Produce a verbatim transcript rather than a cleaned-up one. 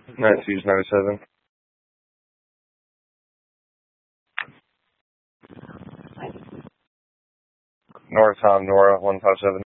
ninety-two ninety-seven. North Tom Nora one five seven.